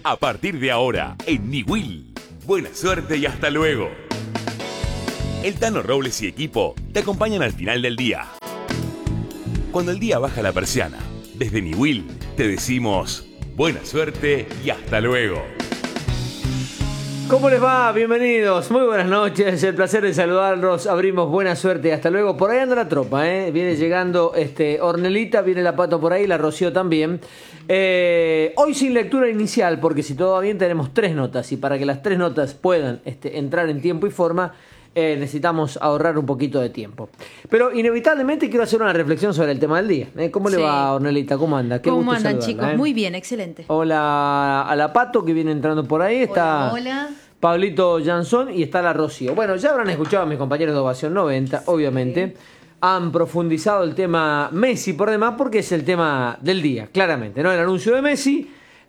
A partir de ahora, en Niwil. Buena suerte y hasta luego. El Tano Robles y equipo te acompañan al final del día. Cuando el día baja la persiana, desde Niwil te decimos buena suerte y hasta luego. ¿Cómo les va? Bienvenidos, muy buenas noches, el placer de saludarlos, abrimos buena suerte y hasta luego. Por ahí anda la tropa, viene llegando Ornelita, viene la Pato por ahí, la Rocío también. Hoy sin lectura inicial, porque si todo va bien tenemos 3 notas y para que las 3 notas puedan entrar en tiempo y forma, necesitamos ahorrar un poquito de tiempo. Pero inevitablemente quiero hacer una reflexión sobre el tema del día. ¿Cómo le va, Ornelita? ¿Cómo anda? Qué ¿Cómo gusto andan, saludarla, chicos? Muy bien, excelente. Hola a la Pato que viene entrando por ahí. Está Hola. Pablito Jansson y está la Rocío. Bueno, ya habrán escuchado a mis compañeros de Ovación 90, obviamente. Sí. Han profundizado el tema Messi por demás porque es el tema del día, claramente, ¿no? El anuncio de Messi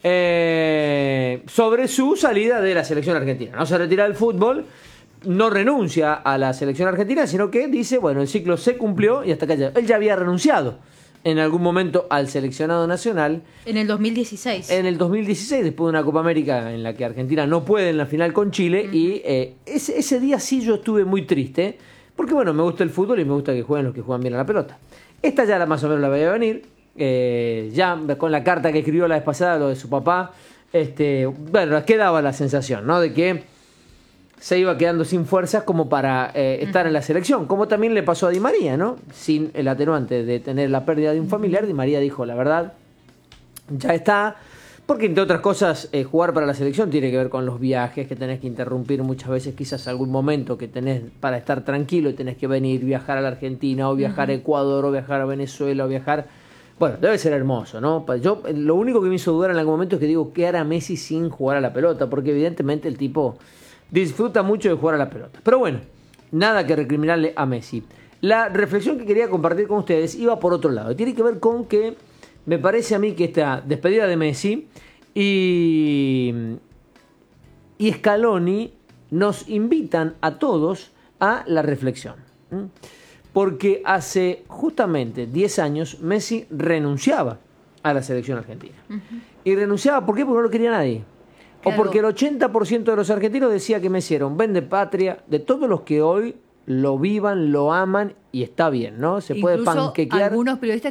sobre su salida de la selección argentina. No se retira del fútbol, no renuncia a la selección argentina, sino que dice, bueno, el ciclo se cumplió y hasta acá ya. Él ya había renunciado en algún momento al seleccionado nacional. En el 2016. En el 2016, después de una Copa América en la que Argentina no puede en la final con Chile. Y ese día sí yo estuve muy triste, porque bueno, me gusta el fútbol y me gusta que jueguen los que juegan bien a la pelota. Esta ya más o menos la veía venir. Ya con la carta que escribió la vez pasada, lo de su papá, bueno, quedaba la sensación, ¿no? De que se iba quedando sin fuerzas como para estar en la selección, como también le pasó a Di María, ¿no? Sin el atenuante de tener la pérdida de un familiar, Di María dijo, la verdad, ya está, porque entre otras cosas, jugar para la selección tiene que ver con los viajes, que tenés que interrumpir muchas veces quizás algún momento que tenés para estar tranquilo y tenés que venir, viajar a la Argentina, o viajar a Ecuador, o viajar a Venezuela, o viajar... Bueno, debe ser hermoso, ¿no? Yo, lo único que me hizo dudar en algún momento es que digo, ¿qué hará Messi sin jugar a la pelota? Porque evidentemente el tipo disfruta mucho de jugar a la pelota. Pero bueno, nada que recriminarle a Messi. La reflexión que quería compartir con ustedes iba por otro lado. Tiene que ver con que me parece a mí que esta despedida de Messi y Scaloni nos invitan a todos a la reflexión. Porque hace justamente 10 años Messi renunciaba a la selección argentina. Y renunciaba, ¿por qué? Porque no lo quería nadie. Claro. O porque el 80% de los argentinos decía que Messi era un vendepatria de todos los que hoy lo vivan, lo aman y está bien, ¿no? Se puede panquequear. Algunos periodistas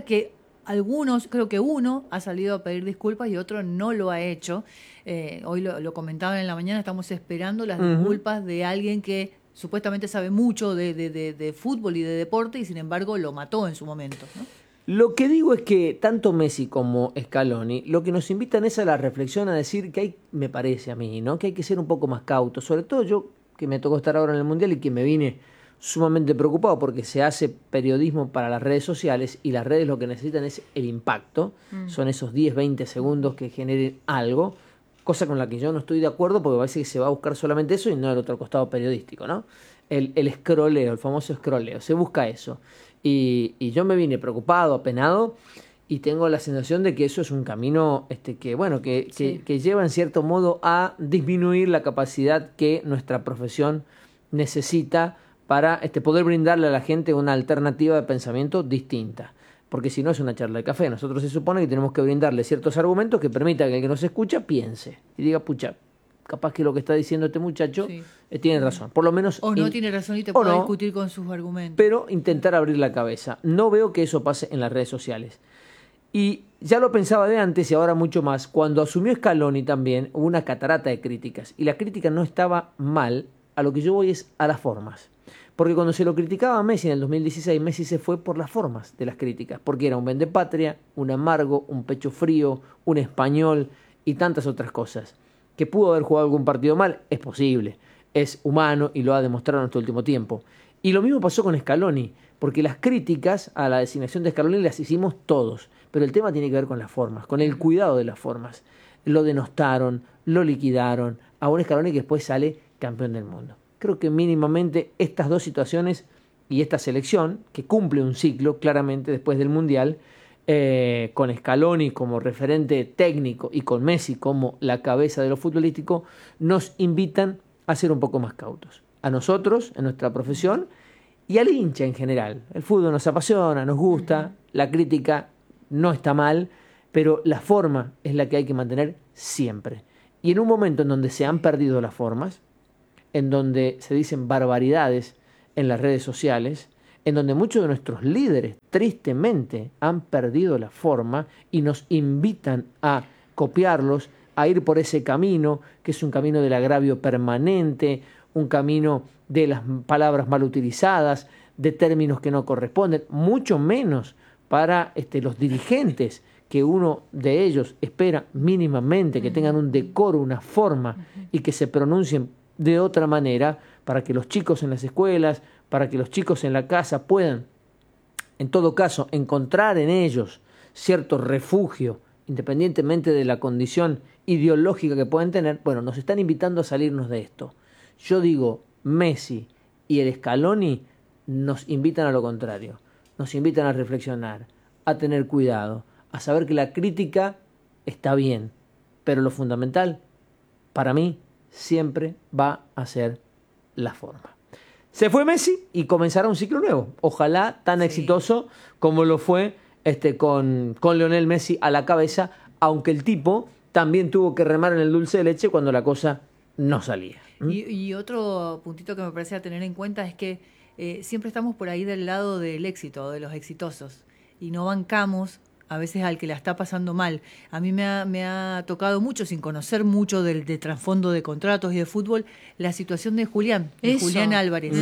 creo que uno ha salido a pedir disculpas y otro no lo ha hecho. Hoy lo comentaban en la mañana, estamos esperando las disculpas de alguien que supuestamente sabe mucho de fútbol y de deporte y sin embargo lo mató en su momento, ¿no? Lo que digo es que tanto Messi como Scaloni lo que nos invitan es a la reflexión, a decir que hay, me parece a mí, ¿no? Que hay que ser un poco más cautos, sobre todo yo que me tocó estar ahora en el Mundial y que me vine sumamente preocupado porque se hace periodismo para las redes sociales y las redes lo que necesitan es el impacto, son esos 10, 20 segundos que generen algo, cosa con la que yo no estoy de acuerdo porque parece que se va a buscar solamente eso y no el otro costado periodístico, ¿no? El scrolleo, el famoso scrolleo, se busca eso. Y yo me vine preocupado, apenado, y tengo la sensación de que eso es un camino que lleva en cierto modo a disminuir la capacidad que nuestra profesión necesita para poder brindarle a la gente una alternativa de pensamiento distinta. Porque si no es una charla de café, nosotros se supone que tenemos que brindarle ciertos argumentos que permitan que el que nos escucha piense y diga, pucha, capaz que lo que está diciendo este muchacho tiene razón. Por lo menos o no tiene razón y te puede discutir con sus argumentos. Pero intentar abrir la cabeza. No veo que eso pase en las redes sociales. Y ya lo pensaba de antes y ahora mucho más. Cuando asumió Scaloni también hubo una catarata de críticas. Y la crítica no estaba mal. A lo que yo voy es a las formas. Porque cuando se lo criticaba a Messi en el 2016, Messi se fue por las formas de las críticas. Porque era un vendepatria, un amargo, un pecho frío, un español y tantas otras cosas. Que pudo haber jugado algún partido mal, es posible, es humano y lo ha demostrado en este último tiempo. Y lo mismo pasó con Scaloni, porque las críticas a la designación de Scaloni las hicimos todos, pero el tema tiene que ver con las formas, con el cuidado de las formas. Lo denostaron, lo liquidaron, a un Scaloni que después sale campeón del mundo. Creo que mínimamente estas dos situaciones y esta selección, que cumple un ciclo claramente después del Mundial, con Scaloni como referente técnico y con Messi como la cabeza de lo futbolístico, nos invitan a ser un poco más cautos. A nosotros, en nuestra profesión, y al hincha en general. El fútbol nos apasiona, nos gusta, la crítica no está mal, pero la forma es la que hay que mantener siempre. Y en un momento en donde se han perdido las formas, en donde se dicen barbaridades en las redes sociales, en donde muchos de nuestros líderes tristemente han perdido la forma y nos invitan a copiarlos, a ir por ese camino, que es un camino del agravio permanente, un camino de las palabras mal utilizadas, de términos que no corresponden, mucho menos para los dirigentes, que uno de ellos espera mínimamente que tengan un decoro, una forma y que se pronuncien de otra manera para que los chicos en las escuelas, para que los chicos en la casa puedan, en todo caso, encontrar en ellos cierto refugio, independientemente de la condición ideológica que pueden tener. Bueno, nos están invitando a salirnos de esto. Yo digo, Messi y el Scaloni nos invitan a lo contrario, nos invitan a reflexionar, a tener cuidado, a saber que la crítica está bien, pero lo fundamental, para mí, siempre va a ser la forma. Se fue Messi y comenzará un ciclo nuevo, ojalá tan exitoso como lo fue con Lionel Messi a la cabeza, aunque el tipo también tuvo que remar en el dulce de leche cuando la cosa no salía. Y otro puntito que me parece a tener en cuenta es que siempre estamos por ahí del lado del éxito, de los exitosos, y no bancamos a veces al que la está pasando mal. A mí me ha tocado mucho, sin conocer mucho del trasfondo de contratos y de fútbol, la situación de Julián Álvarez.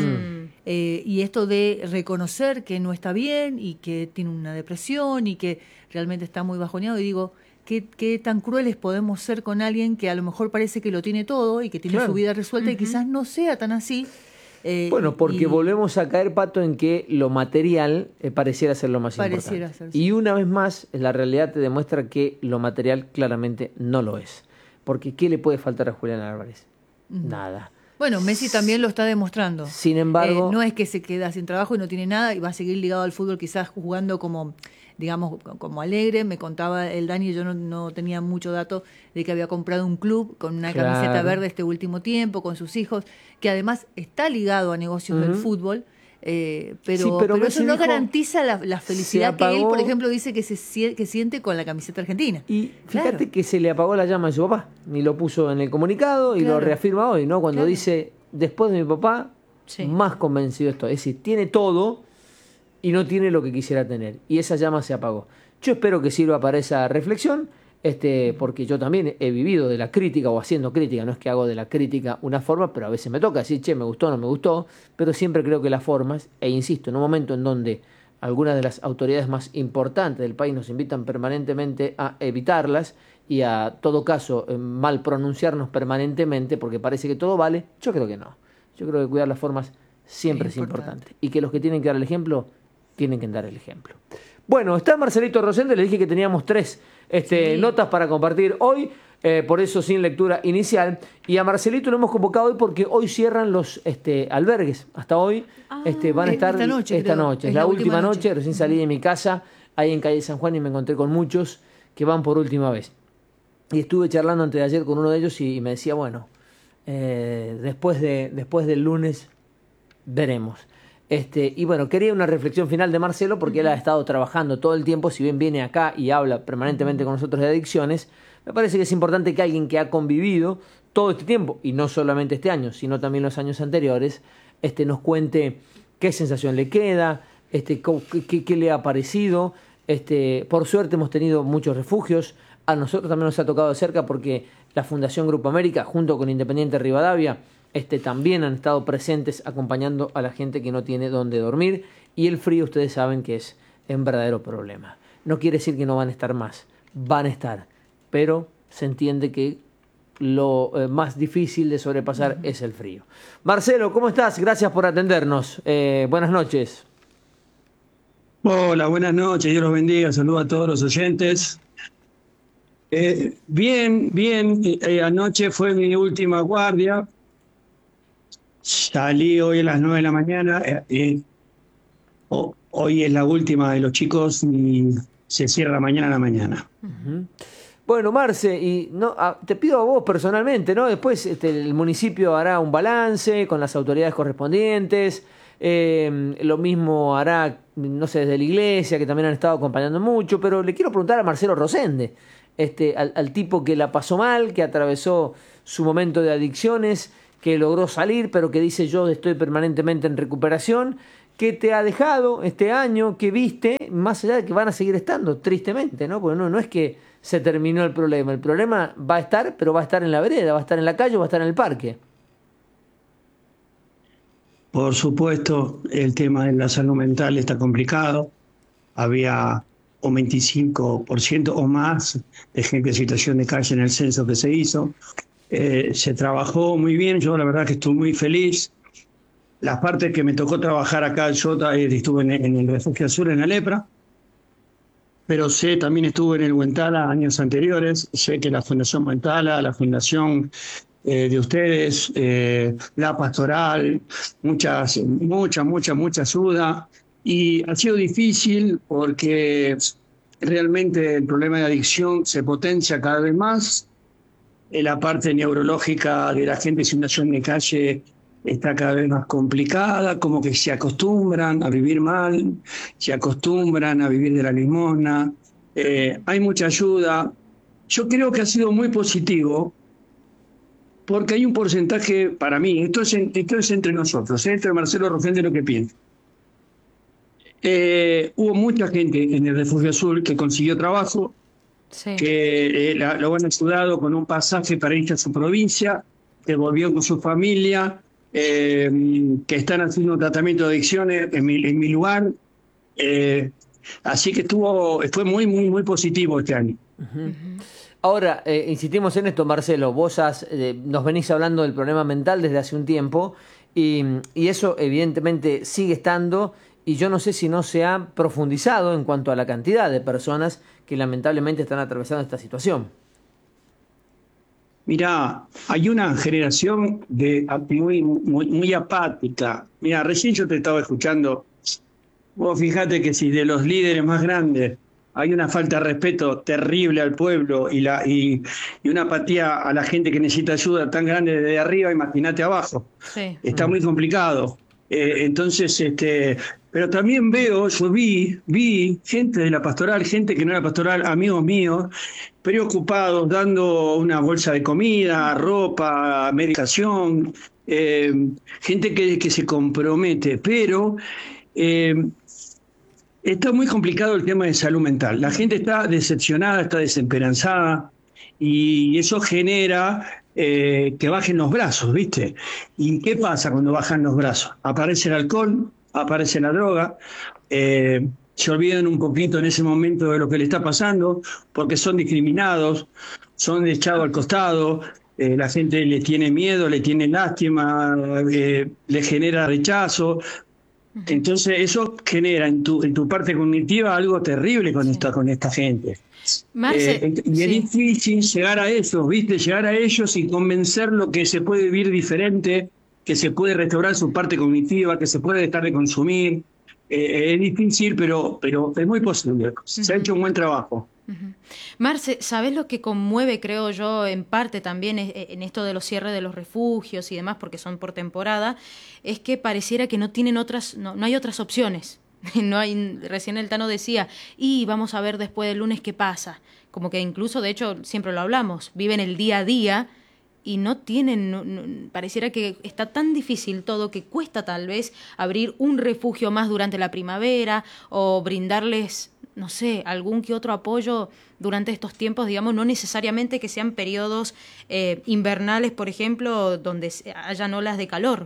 Y esto de reconocer que no está bien y que tiene una depresión y que realmente está muy bajoneado. Y digo, ¿qué tan crueles podemos ser con alguien que a lo mejor parece que lo tiene todo y que tiene su vida resuelta y quizás no sea tan así? Bueno, porque volvemos a caer, Pato, en que lo material pareciera ser lo más importante. Y una vez más, la realidad te demuestra que lo material claramente no lo es. Porque ¿qué le puede faltar a Julián Álvarez? Nada. Bueno, Messi también lo está demostrando. Sin embargo, no es que se queda sin trabajo y no tiene nada y va a seguir ligado al fútbol, quizás jugando como, digamos, como alegre. Me contaba el Dani, yo no tenía mucho dato de que había comprado un club con una camiseta verde este último tiempo, con sus hijos, que además está ligado a negocios del fútbol. Pero eso no garantiza la felicidad que él, por ejemplo, dice que siente con la camiseta argentina. Y fíjate que se le apagó la llama a su papá, ni lo puso en el comunicado y lo reafirma hoy, ¿no? Cuando dice, después de mi papá, más convencido estoy. Es decir, tiene todo y no tiene lo que quisiera tener. Y esa llama se apagó. Yo espero que sirva para esa reflexión. Porque yo también he vivido de la crítica o haciendo crítica, no es que hago de la crítica una forma, pero a veces me toca decir, me gustó o no me gustó, pero siempre creo que las formas, e insisto, en un momento en donde algunas de las autoridades más importantes del país nos invitan permanentemente a evitarlas y a todo caso mal pronunciarnos permanentemente porque parece que todo vale, yo creo que no. Yo creo que cuidar las formas siempre es importante y que los que tienen que dar el ejemplo, tienen que dar el ejemplo. Bueno, está Marcelito Rosende, le dije que teníamos 3 notas para compartir hoy, por eso sin lectura inicial. Y a Marcelito lo hemos convocado hoy porque hoy cierran los albergues. Hasta hoy van a estar esta noche. Es la última noche. Recién salí de mi casa, ahí en calle San Juan, y me encontré con muchos que van por última vez. Y estuve charlando antes de ayer con uno de ellos y me decía, bueno, después del lunes veremos. Y bueno, quería una reflexión final de Marcelo porque él ha estado trabajando todo el tiempo, si bien viene acá y habla permanentemente con nosotros de adicciones, me parece que es importante que alguien que ha convivido todo este tiempo, y no solamente este año, sino también los años anteriores, nos cuente qué sensación le queda, qué le ha parecido. Por suerte hemos tenido muchos refugios, a nosotros también nos ha tocado de cerca porque la Fundación Grupo América, junto con Independiente Rivadavia, también han estado presentes acompañando a la gente que no tiene dónde dormir, y el frío ustedes saben que es un verdadero problema. No quiere decir que no van a estar más, van a estar, pero se entiende que lo más difícil de sobrepasar es el frío. Marcelo, ¿cómo estás? Gracias por atendernos. Buenas noches. Hola, buenas noches, Dios los bendiga, saludo a todos los oyentes. Bien, anoche fue mi última guardia. Salí hoy a las 9 de la mañana. Hoy es la última de los chicos y se cierra mañana a la mañana. Bueno, Marce, y te pido a vos personalmente, ¿no? Después el municipio hará un balance con las autoridades correspondientes. Lo mismo hará, no sé, desde la iglesia, que también han estado acompañando mucho. Pero le quiero preguntar a Marcelo Rosende, al tipo que la pasó mal, que atravesó su momento de adicciones, que logró salir, pero que dice yo estoy permanentemente en recuperación, que te ha dejado este año, que viste, más allá de que van a seguir estando, tristemente, ¿no? Porque no es que se terminó el problema va a estar, pero va a estar en la vereda, va a estar en la calle, va a estar en el parque. Por supuesto, el tema de la salud mental está complicado. Había un 25% o más de gente en situación de calle en el censo que se hizo. Se trabajó muy bien, yo la verdad que estoy muy feliz. Las partes que me tocó trabajar acá, yo estuve en el Refugio Sur en la Lepra, pero también estuve en el Huentala años anteriores. Sé que la Fundación Huentala, la Fundación de ustedes, la pastoral, mucha ayuda. Y ha sido difícil porque realmente el problema de adicción se potencia cada vez más. La parte neurológica de la gente en situación de calle está cada vez más complicada, como que se acostumbran a vivir mal, se acostumbran a vivir de la limosna. Hay mucha ayuda. Yo creo que ha sido muy positivo porque hay un porcentaje, para mí, esto es entre nosotros, entre Marcelo Rosende lo que piensa. Hubo mucha gente en el Refugio Azul que consiguió trabajo, sí, que lo han ayudado con un pasaje para irse a su provincia, que volvió con su familia, que están haciendo tratamiento de adicciones en mi lugar. Así que fue muy positivo este año. Uh-huh. Ahora, insistimos en esto, Marcelo, vos nos venís hablando del problema mental desde hace un tiempo y eso evidentemente sigue estando, y yo no sé si no se ha profundizado en cuanto a la cantidad de personas que lamentablemente están atravesando esta situación. Mirá, hay una generación muy apática. Mirá, recién yo te estaba escuchando. Vos fijate que si de los líderes más grandes hay una falta de respeto terrible al pueblo y una apatía a la gente que necesita ayuda tan grande desde arriba, imagínate abajo. Sí. Está muy complicado. Entonces, pero también vi gente de la pastoral, gente que no era pastoral, amigos míos, preocupados, dando una bolsa de comida, ropa, medicación, gente que se compromete, pero está muy complicado el tema de salud mental. La gente está decepcionada, está desesperanzada, y eso genera que bajen los brazos, ¿viste? ¿Y qué pasa cuando bajan los brazos? Aparece el alcohol, aparece la droga, se olvidan un poquito en ese momento de lo que le está pasando, porque son discriminados, son echados al costado, la gente le tiene miedo, le tiene lástima, le genera rechazo. Entonces eso genera en tu parte cognitiva algo terrible con esta gente. Marce, y es difícil llegar a eso, ¿viste? Llegar a ellos y convencerlos que se puede vivir diferente, que se puede restaurar su parte cognitiva, que se puede dejar de consumir. Es difícil, pero es muy posible. Se ha hecho un buen trabajo. Uh-huh. Marce, ¿sabés lo que conmueve, creo yo, en parte también en esto de los cierres de los refugios y demás, porque son por temporada? Es que pareciera que no hay otras opciones. No hay, recién el Tano decía, y vamos a ver después del lunes qué pasa. Como que incluso, de hecho, siempre lo hablamos, viven el día a día y no tienen, pareciera que está tan difícil todo que cuesta tal vez abrir un refugio más durante la primavera o brindarles, no sé, algún que otro apoyo durante estos tiempos, digamos, no necesariamente que sean periodos invernales, por ejemplo, donde hayan olas de calor.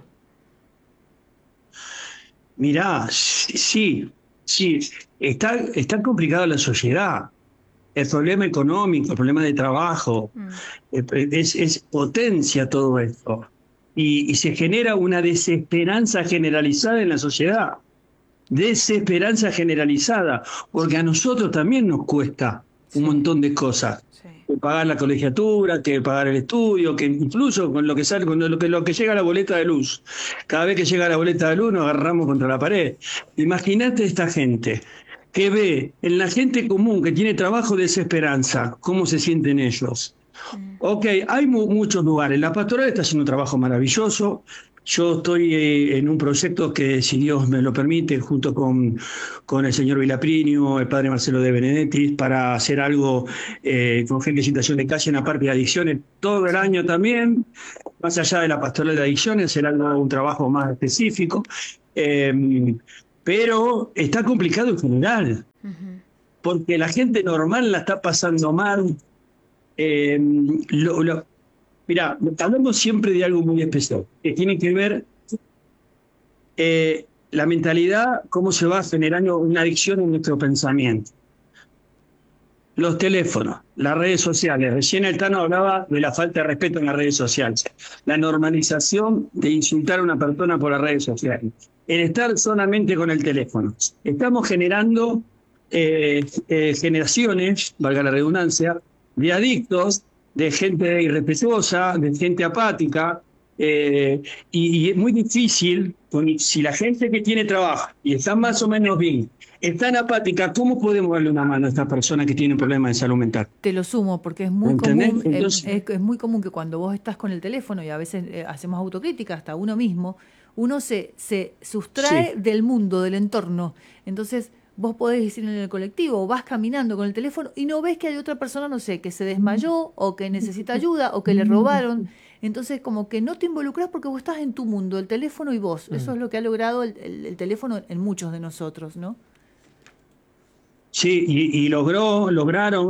Mirá, sí, está complicada la sociedad. El problema económico, el problema de trabajo, es potencia todo esto. Y se genera una desesperanza generalizada en la sociedad. Desesperanza generalizada, porque a nosotros también nos cuesta un montón de cosas. Que pagar la colegiatura, que pagar el estudio, que incluso con lo que sale, con lo que llega a la boleta de luz. Cada vez que llega la boleta de luz nos agarramos contra la pared. Imagínate esta gente que ve en la gente común que tiene trabajo desesperanza, cómo se sienten ellos. Ok, hay muchos lugares. La pastoral está haciendo un trabajo maravilloso. Yo estoy en un proyecto que, si Dios me lo permite, junto con el señor Vilaprinio, el padre Marcelo de Benedetti, para hacer algo con gente en situación de calle en la parte de adicciones todo el año también, más allá de la pastoral de adicciones, hacer algo, un trabajo más específico. Pero está complicado en general, porque la gente normal la está pasando mal. Mirá, hablamos siempre de algo muy especial, que tiene que ver la mentalidad, cómo se va generando una adicción en nuestro pensamiento. Los teléfonos, las redes sociales. Recién el Tano hablaba de la falta de respeto en las redes sociales. La normalización de insultar a una persona por las redes sociales. El estar solamente con el teléfono. Estamos generando generaciones, valga la redundancia, de adictos, de gente irrespetuosa, de gente apática, y es muy difícil, si la gente que tiene trabajo y está más o menos bien, es tan apática, ¿cómo podemos darle una mano a estas personas que tienen problemas de salud mental? Te lo sumo, porque es muy ¿Entendés? común, Entonces, es muy común que cuando vos estás con el teléfono, y a veces hacemos autocrítica hasta uno mismo, uno se sustrae del mundo, del entorno. Entonces, vos podés ir en el colectivo o vas caminando con el teléfono y no ves que hay otra persona, no sé, que se desmayó o que necesita ayuda o que le robaron. Entonces, como que no te involucras porque vos estás en tu mundo, el teléfono y vos. Eso es lo que ha logrado el teléfono en muchos de nosotros, ¿no? sí, y lograron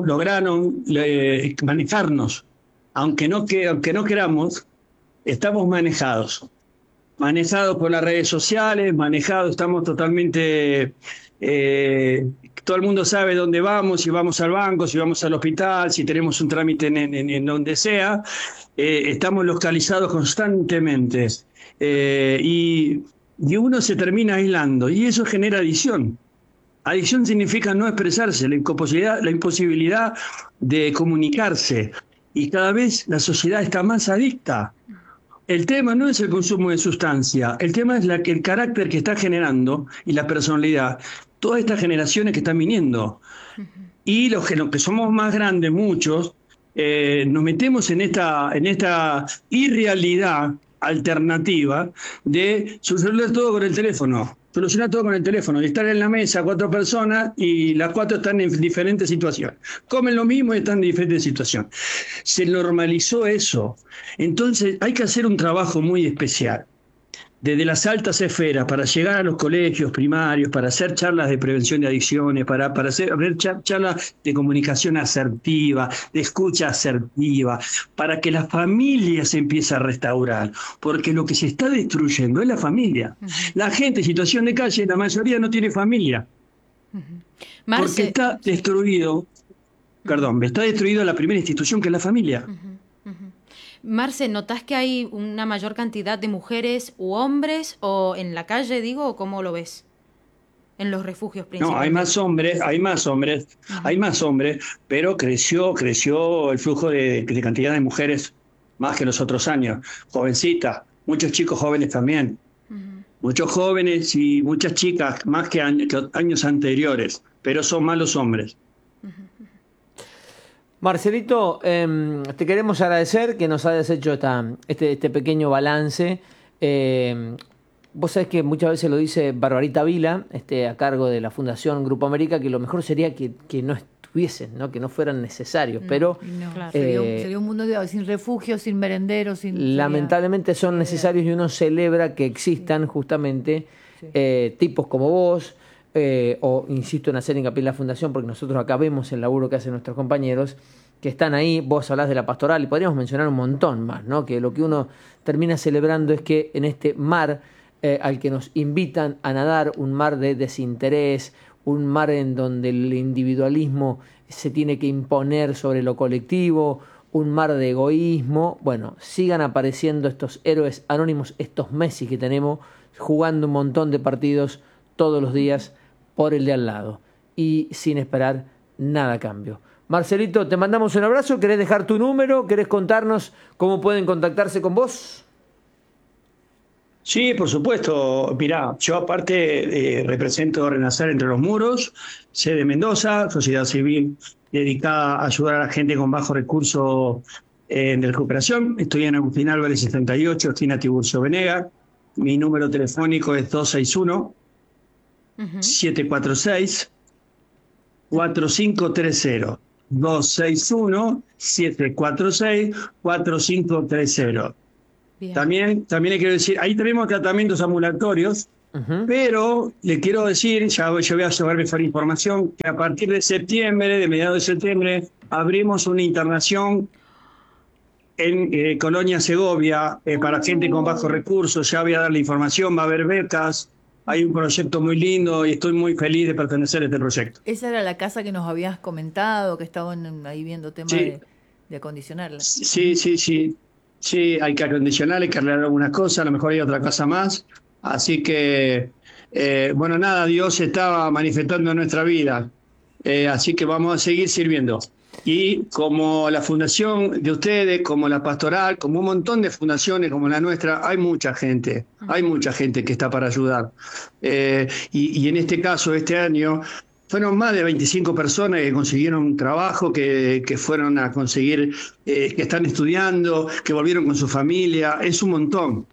manejarnos. Aunque no queramos, estamos manejados por las redes sociales, estamos totalmente, todo el mundo sabe dónde vamos, si vamos al banco, si vamos al hospital, si tenemos un trámite en donde sea, estamos localizados constantemente, y uno se termina aislando, y eso genera adicción. Adicción significa no expresarse, la imposibilidad de comunicarse, y cada vez la sociedad está más adicta. El tema no es el consumo de sustancia, el tema es el carácter que está generando y la personalidad. Todas estas generaciones que están viniendo. Y los que somos más grandes, muchos, nos metemos en esta irrealidad alternativa de solucionar todo con el teléfono. Solucionar todo con el teléfono y estar en la mesa 4 personas y las 4 están en diferentes situaciones. Comen lo mismo y están en diferentes situaciones. Se normalizó eso. Entonces hay que hacer un trabajo muy especial. Desde las altas esferas, para llegar a los colegios primarios, para hacer charlas de prevención de adicciones, para hacer charlas de comunicación asertiva, de escucha asertiva, para que la familia se empiece a restaurar, porque lo que se está destruyendo es la familia. La gente en situación de calle, la mayoría no tiene familia, porque está destruido la primera institución, que es la familia. Marce, ¿notás que hay una mayor cantidad de mujeres u hombres o en la calle, digo, o cómo lo ves? En los refugios principalmente. No, hay más hombres, pero creció el flujo de cantidad de mujeres más que los otros años. Jovencitas, muchos chicos jóvenes también. Muchos jóvenes y muchas chicas, más que años anteriores, pero son más los hombres. Marcelito, te queremos agradecer que nos hayas hecho este pequeño balance. Vos sabés que muchas veces lo dice Barbarita Vila, a cargo de la Fundación Grupo América, que lo mejor sería que no estuviesen, ¿no? Que no fueran necesarios. Pero claro. Sería un mundo sin refugio, sin merenderos. Lamentablemente son necesarios y uno celebra que existan justamente tipos como vos. O insisto en hacer hincapié en la Fundación, porque nosotros acá vemos el laburo que hacen nuestros compañeros que están ahí. Vos hablás de la pastoral y podríamos mencionar un montón más, ¿no? Que lo que uno termina celebrando es que en este mar al que nos invitan a nadar, un mar de desinterés, un mar en donde el individualismo se tiene que imponer sobre lo colectivo, un mar de egoísmo, bueno, sigan apareciendo estos héroes anónimos, estos Messi que tenemos jugando un montón de partidos todos los días por el de al lado y sin esperar nada a cambio. Marcelito, te mandamos un abrazo. ¿Querés dejar tu número? ¿Querés contarnos cómo pueden contactarse con vos? Sí, por supuesto. Mirá, yo aparte represento Renacer Entre los Muros, sede Mendoza, sociedad civil dedicada a ayudar a la gente con bajos recursos de recuperación. Estoy en Agustín Álvarez 78, esquina Tiburcio Venegas. Mi número telefónico es 261-746-4530. 261-746-4530. También le quiero decir, ahí tenemos tratamientos ambulatorios, pero le quiero decir, ya voy a llevar mejor información, que a partir de septiembre, de mediados de septiembre, abrimos una internación en Colonia Segovia para gente con bajos recursos. Ya voy a dar la información, va a haber becas. Hay un proyecto muy lindo y estoy muy feliz de pertenecer a este proyecto. Esa era la casa que nos habías comentado, que estaban ahí viendo temas de acondicionarla. Sí, hay que acondicionar, hay que arreglar algunas cosas, a lo mejor hay otra casa más. Así que, Dios se estaba manifestando en nuestra vida. Así que vamos a seguir sirviendo. Y como la fundación de ustedes, como la pastoral, como un montón de fundaciones como la nuestra, hay mucha gente que está para ayudar. Y en este caso, este año, fueron más de 25 personas que consiguieron trabajo, que fueron a conseguir, que están estudiando, que volvieron con su familia. Es un montón,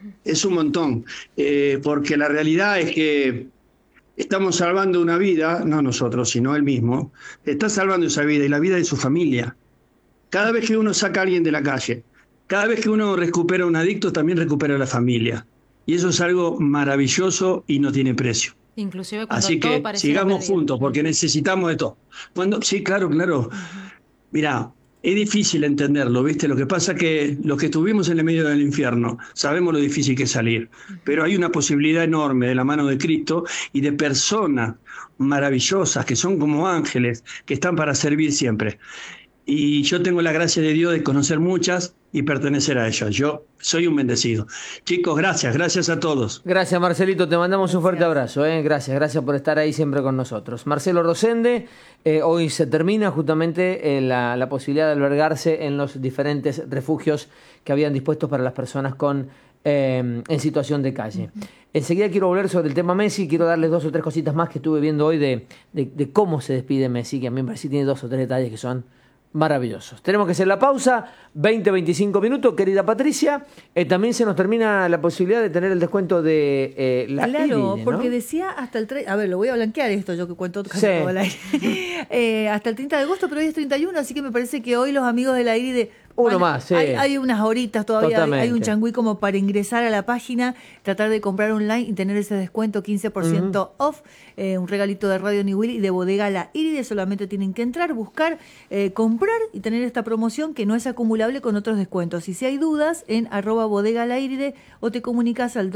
porque la realidad es que estamos salvando una vida, no nosotros, sino él mismo. Está salvando esa vida y la vida de su familia. Cada vez que uno saca a alguien de la calle, cada vez que uno recupera a un adicto, también recupera a la familia. Y eso es algo maravilloso y no tiene precio. Inclusive cuando así todo que sigamos perdido. juntos, porque necesitamos de todo. Sí, claro. Mirá, es difícil entenderlo, ¿viste? Lo que pasa es que los que estuvimos en el medio del infierno sabemos lo difícil que es salir. Pero hay una posibilidad enorme de la mano de Cristo y de personas maravillosas que son como ángeles, que están para servir siempre. Y yo tengo la gracia de Dios de conocer muchas y pertenecer a ellas. Yo soy un bendecido. Chicos, gracias a todos. Gracias, Marcelito, te mandamos un fuerte abrazo. Gracias por estar ahí siempre con nosotros. Marcelo Rosende, hoy se termina justamente la posibilidad de albergarse en los diferentes refugios que habían dispuestos para las personas en situación de calle. Enseguida quiero volver sobre el tema Messi, quiero darles 2 o 3 cositas más que estuve viendo hoy de cómo se despide Messi, que a mí me parece que tiene 2 o 3 detalles que son maravillosos. Tenemos que hacer la pausa, 20-25 minutos, querida Patricia. También se nos termina la posibilidad de tener el descuento de la IRIDE, ¿no? Porque decía hasta el 30, a ver, lo voy a blanquear esto, yo que cuento casi todo el aire. Hasta el 30 de agosto, pero hoy es 31, así que me parece que hoy los amigos de la IRIDE Uno más, sí. Hay unas horitas todavía, Totalmente. hay un changüí como para ingresar a la página, tratar de comprar online y tener ese descuento 15% off, un regalito de Radio New Will y de Bodega La Iride. Solamente tienen que entrar, buscar, comprar y tener esta promoción que no es acumulable con otros descuentos. Y si hay dudas, en @Bodega La Iride o te comunicas al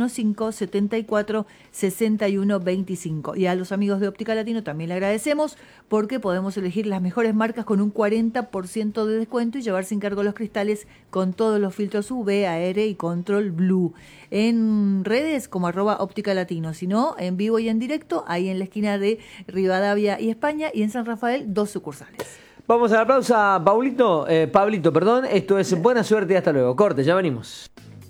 2615-74-6125. Y a los amigos de Óptica Latino también le agradecemos porque podemos elegir las mejores marcas con un 40% de descuento y llevar sin cargo los cristales con todos los filtros UV, AR y Control Blue. En redes como @Óptica Latino, si no, en vivo y en directo, ahí en la esquina de Rivadavia y España, y en San Rafael, 2 sucursales. Vamos a la pausa, Pablito, esto es Buena Suerte y hasta luego. Corte, ya venimos.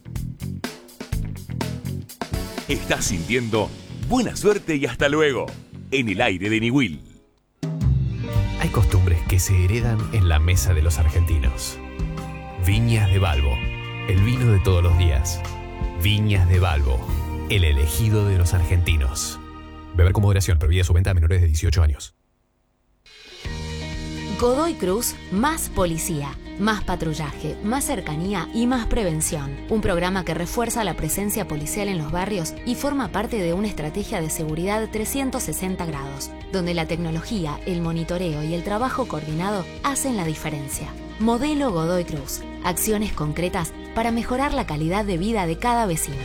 Estás sintiendo Buena Suerte y hasta luego en el aire de New Will. Hay costumbres que se heredan en la mesa de los argentinos. Viñas de Balbo, el vino de todos los días. Viñas de Balbo, el elegido de los argentinos. Beber con moderación, prohibida su venta a menores de 18 años. Godoy Cruz, más policía, más patrullaje, más cercanía y más prevención. Un programa que refuerza la presencia policial en los barrios y forma parte de una estrategia de seguridad 360 grados, donde la tecnología, el monitoreo y el trabajo coordinado hacen la diferencia. Modelo Godoy Cruz. Acciones concretas para mejorar la calidad de vida de cada vecino.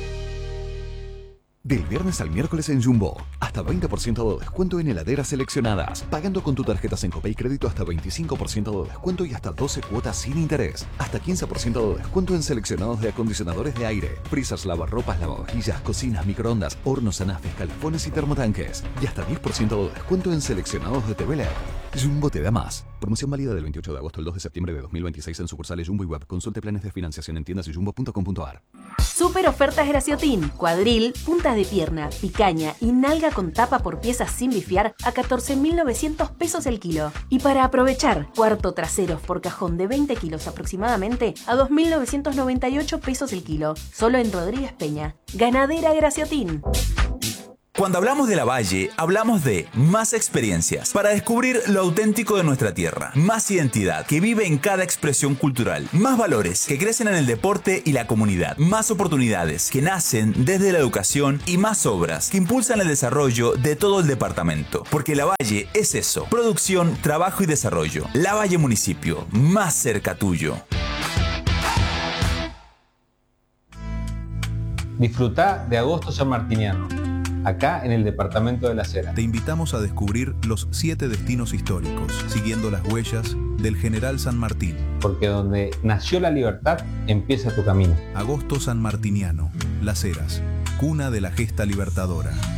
Del viernes al miércoles en Jumbo, hasta 20% de descuento en heladeras seleccionadas. Pagando con tu tarjeta Sencopay Crédito hasta 25% de descuento y hasta 12 cuotas sin interés. Hasta 15% de descuento en seleccionados de acondicionadores de aire, freezers, lavarropas, lavavajillas, cocinas, microondas, hornos, anafes, calefones y termotanques. Y hasta 10% de descuento en seleccionados de TV LED. Jumbo te da más. Promoción válida del 28 de agosto al 2 de septiembre de 2026 en sucursales Jumbo y Web. Consulte planes de financiación en tiendas y jumbo.com.ar. Super ofertas Graciotin. Cuadril, punta de pierna, picaña y nalga con tapa por piezas sin bifiar a 14.900 pesos el kilo. Y para aprovechar, cuarto traseros por cajón de 20 kilos aproximadamente a 2.998 pesos el kilo. Solo en Rodríguez Peña. Ganadera Graciotin. Cuando hablamos de Lavalle, hablamos de más experiencias para descubrir lo auténtico de nuestra tierra, más identidad que vive en cada expresión cultural, más valores que crecen en el deporte y la comunidad, más oportunidades que nacen desde la educación y más obras que impulsan el desarrollo de todo el departamento. Porque Lavalle es eso, producción, trabajo y desarrollo. Lavalle Municipio, más cerca tuyo. Disfrutá de Agosto Sanmartiniano, acá en el departamento de Las Heras. Te invitamos a descubrir los 7 destinos históricos, siguiendo las huellas del General San Martín. Porque donde nació la libertad, empieza tu camino. Agosto Sanmartiniano, Las Heras, cuna de la gesta libertadora.